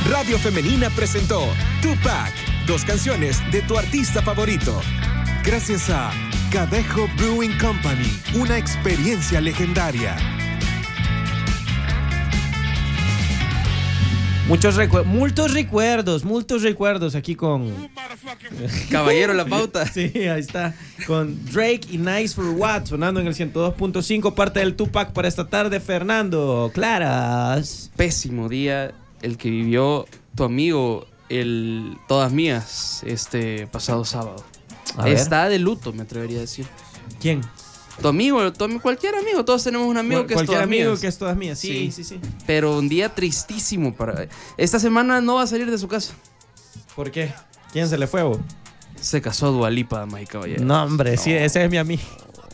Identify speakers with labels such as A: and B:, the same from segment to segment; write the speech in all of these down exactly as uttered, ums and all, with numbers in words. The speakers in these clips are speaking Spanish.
A: Radio Femenina presentó Tupac, dos canciones de tu artista favorito. Gracias a Cadejo Brewing Company, una experiencia legendaria.
B: Muchos, recu- muchos recuerdos, muchos recuerdos aquí con...
C: Caballero la pauta.
B: Sí, ahí está. Con Drake y Nice for What, sonando en el ciento dos punto cinco, parte del Tupac para esta tarde. Fernando Claras.
C: Pésimo día el que vivió tu amigo, el Todas Mías, este pasado sábado.
B: A ver.
C: Está de luto, me atrevería a decir.
B: ¿Quién?
C: Tu amigo, tu, cualquier amigo, todos tenemos un amigo
B: Cual,
C: que es
B: cualquier
C: Todas
B: amigo
C: Mías.
B: que es Todas Mías, sí, sí, sí, sí.
C: Pero un día tristísimo para... Esta semana no va a salir de su casa.
B: ¿Por qué? ¿Quién se le fue, vos?
C: Se casó Dua Lipa, damas y caballeros.
B: No, hombre, no. Sí, ese es mi amigo.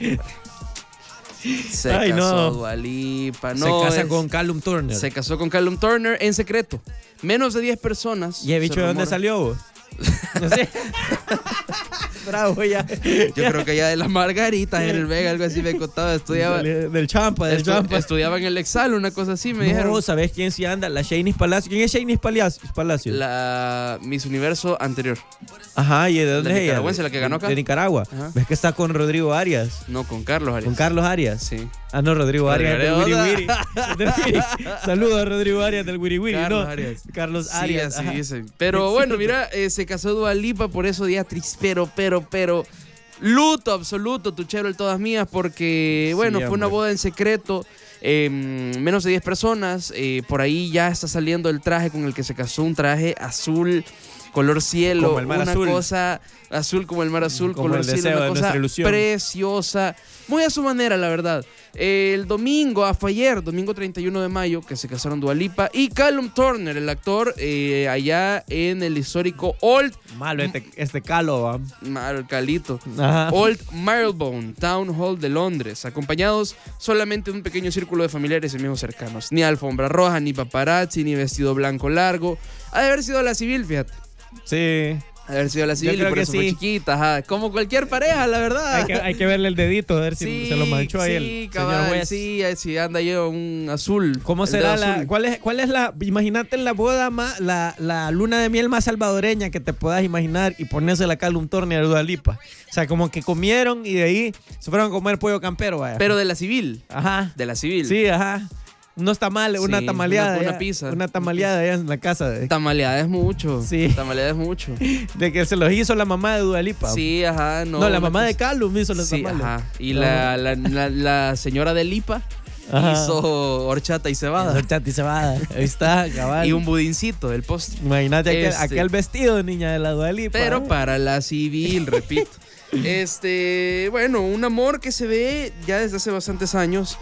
C: Se
B: Ay,
C: casó
B: no.
C: Dua Lipa. No,
B: se casa
C: es,
B: con Callum Turner.
C: Se casó con Callum Turner en secreto. Menos de diez personas.
B: ¿Y el bicho de dónde salió, vos? No sé. Bravo, ya.
C: Yo creo que allá de las Margaritas, en el Vega, algo así me contaba. Estudiaba.
B: Del Champa, del
C: estu
B: Champa.
C: Estudiaba en el Exal, una cosa así, me
B: no,
C: dijeron.
B: ¿sabes quién sí anda? La Shanice Palacio. ¿Quién es Shanice Palacio?
C: La Miss Universo anterior.
B: Ajá, ¿y de dónde
C: la
B: es ella?
C: Nicaragüense, la que ganó acá.
B: De Nicaragua.
C: Ajá.
B: ¿Ves que está con Rodrigo Arias?
C: No, con Carlos Arias.
B: ¿Con Carlos Arias?
C: Sí.
B: Ah, no, Rodrigo Arias del Wiri Wiri. Saludos a Rodrigo Arias del Wiri Wiri.
C: Carlos
B: no,
C: Arias.
B: Carlos
C: Sí,
B: Arias.
C: así
B: ajá.
C: dicen. Pero bueno, mira, eh, se casó Dua Lipa, por eso día triste, pero, pero, pero... Luto absoluto, Tuchero, el Todas Mías, porque, bueno,
B: sí,
C: fue una boda en secreto, eh, menos de diez personas, eh, por ahí ya está saliendo el traje con el que se casó, un traje azul, color cielo,
B: como el mar
C: una
B: azul.
C: cosa azul como el mar azul,
B: como
C: color
B: el
C: cielo,
B: deseo
C: una
B: de
C: cosa
B: nuestra ilusión.
C: preciosa, muy a su manera, la verdad. Eh, el domingo, ah, fue ayer, domingo treinta y uno de mayo, que se casaron Dua Lipa y Callum Turner, el actor, eh, allá en el histórico Old...
B: Malo este, este calo, ¿va?
C: Malo, el calito.
B: Ajá.
C: Old Marylebone Town Hall de Londres, acompañados solamente de un pequeño círculo de familiares y amigos cercanos. Ni alfombra roja, ni paparazzi, ni vestido blanco largo. Ha de haber sido la civil, fíjate.
B: Sí.
C: Ha de haber sido la civil y
B: creo
C: por
B: que
C: eso fue
B: sí.
C: chiquita, ajá. Como cualquier pareja, la verdad.
B: Hay que, hay que verle el dedito, a ver si
C: Sí,
B: se lo manchó ahí
C: sí,
B: el
C: cabal,
B: señor juez.
C: sí, sí, anda yo un azul.
B: ¿Cómo
C: el
B: será
C: dedo
B: la,
C: azul.
B: cuál es, cuál es la, imagínate la boda más, la, la luna de miel más salvadoreña que te puedas imaginar y ponerse la Callum Turner a Dua Lipa? O sea, como que comieron y de ahí se fueron a comer pollo campero, vaya.
C: Pero de la civil.
B: Ajá.
C: De la civil.
B: Sí, ajá. Unos tamales, una
C: Sí,
B: tamaleada.
C: una- una
B: allá,
C: pizza.
B: Una tamaleada allá en la casa. De,
C: Tamaleada es mucho.
B: Sí.
C: Tamaleada es mucho.
B: de que se los hizo la mamá de Dua Lipa.
C: Sí, ajá. No,
B: No, la
C: una
B: mamá de
C: cosa-
B: Callum hizo los
C: Sí,
B: tamales.
C: ajá. Y
B: No.
C: la, la, la, la señora de Lipa
B: Ajá.
C: hizo horchata y cebada.
B: Horchata y cebada. Ahí está, cabal.
C: Y un budincito del postre.
B: Imagínate aquel,
C: Este-
B: aquel vestido, niña, de la Dua Lipa.
C: Pero para la civil, repito. Este, bueno, un amor que se ve ya desde hace bastantes años.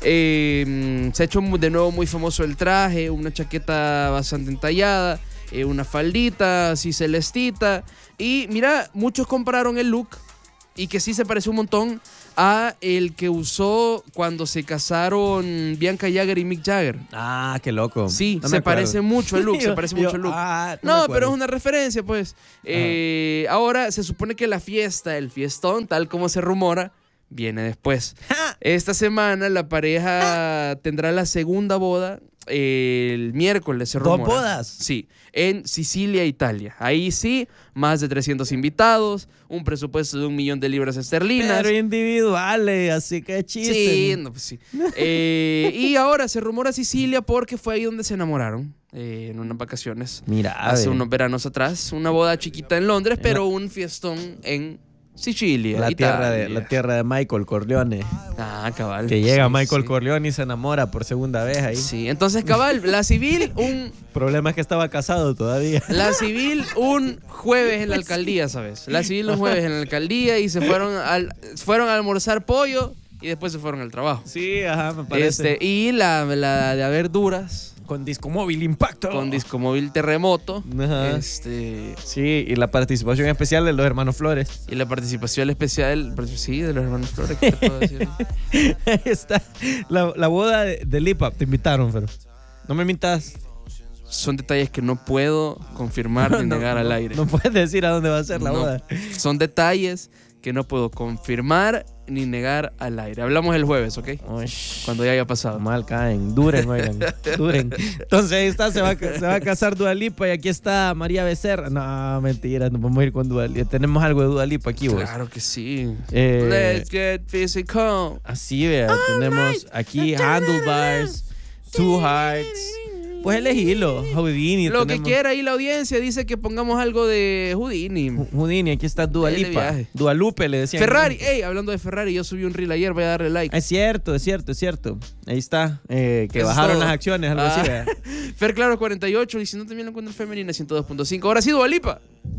C: Eh, se ha hecho de nuevo muy famoso el traje, una chaqueta bastante entallada, eh, una faldita así celestita. Y mira, muchos compararon el look y que sí se parece un montón a el que usó cuando se casaron Bianca Jagger y Mick Jagger.
B: Ah, qué loco.
C: Sí,
B: No me
C: se
B: acuerdo.
C: parece mucho el look, se
B: Yo-
C: parece
B: yo-
C: mucho el look.
B: ah, no me
C: no,
B: acuerdo.
C: pero es una referencia, pues. Eh, ahora se supone que la fiesta, el fiestón, tal como se rumora, viene después. Esta semana la pareja tendrá la segunda boda. eh, el miércoles se
B: ¿Dos
C: rumora.
B: bodas?
C: Sí, en Sicilia, Italia. Ahí sí, más de trescientos invitados, un presupuesto de un millón de libras esterlinas.
B: Pero individuales, así que chiste.
C: Sí, no, pues sí. Eh, y ahora se rumora Sicilia porque fue ahí donde se enamoraron, eh, en unas vacaciones.
B: Mira,
C: Hace unos veranos atrás. Una boda chiquita en Londres,
B: En
C: pero un fiestón en Sicilia.
B: la tierra, de,
C: Italia.
B: la tierra de Michael Corleone.
C: Ah, cabal.
B: Que llega
C: Sí,
B: Michael
C: sí.
B: Corleone y se enamora por segunda vez ahí.
C: Sí, entonces, cabal, la civil, un...
B: Problema es que estaba casado todavía.
C: La civil un jueves en la alcaldía, ¿sabes? La civil un jueves en la alcaldía y se fueron, al, fueron a almorzar pollo y después se fueron al trabajo.
B: Sí, ajá, me parece.
C: Este, y la, la de haber duras,
B: con disco móvil impacto.
C: con discomóvil terremoto.
B: Ajá.
C: Este,
B: Sí, y la participación especial de los hermanos Flores.
C: y la participación especial, sí, de los hermanos Flores. ¿Qué te puedo decir?
B: Ahí está. La, la boda de, de Lipa. Te invitaron, pero no me mintas.
C: son detalles que no puedo confirmar ni
B: No,
C: negar
B: no,
C: al aire.
B: No puedes decir a dónde va a ser la
C: No,
B: boda.
C: son detalles que no puedo confirmar ni negar al aire. Hablamos el jueves, ¿ok?
B: Uy,
C: Cuando ya haya pasado.
B: mal caen, duren, oigan, duren. Entonces ahí está, se va, a- se va a casar Dua Lipa y aquí está María Becerra. No, mentira, no podemos ir con Dua Lipa. Tenemos algo de Dua Lipa aquí, vos.
C: Claro que sí.
B: Eh,
C: Let's get physical.
B: Así, vea, tenemos aquí Handlebars, Two Hearts. Pues elegilo, Houdini.
C: Lo que
B: tenemos-
C: quiera ahí la audiencia dice que pongamos algo de Houdini.
B: Houdini, aquí está Dua
C: Dale
B: Lipa.
C: viaje.
B: Dua Lupe le decían.
C: Ferrari, ey, hablando de Ferrari, yo subí un reel ayer, voy a darle like.
B: Es cierto, es cierto, es cierto. Ahí está, eh, que
C: Eso es
B: bajaron
C: todo.
B: las acciones, algo
C: Ah.
B: así, vea.
C: Fer Claro cuarenta y ocho, y si no también lo encuentro en Femenina ciento dos punto cinco. Ahora sí, Dua Lipa.